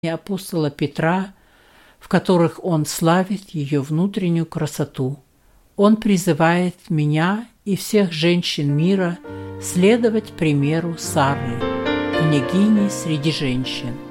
и апостола Петра, в которых он славит ее внутреннюю красоту. Он призывает меня и всех женщин мира следовать примеру Сары, княгини среди женщин.